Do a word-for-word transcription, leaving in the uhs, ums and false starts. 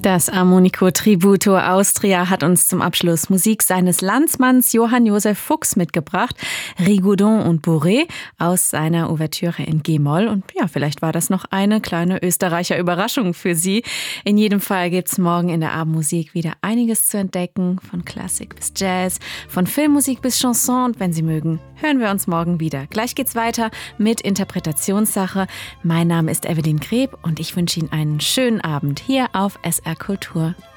Das Armonico Tributo Austria hat uns zum Abschluss Musik seines Landsmanns Johann Josef Fuchs mitgebracht, Rigaudon und Bourré aus seiner Ouvertüre in G-Moll. Und ja, vielleicht war das noch eine kleine Österreicher Überraschung für Sie. In jedem Fall gibt's morgen in der Abendmusik wieder einiges zu entdecken, von Klassik bis Jazz, von Filmmusik bis Chanson. Und wenn Sie mögen, hören wir uns morgen wieder. Gleich geht's weiter mit Interpretationssache. Mein Name ist Evelyn Greb und ich wünsche Ihnen einen schönen Abend hier auf S R Kultur.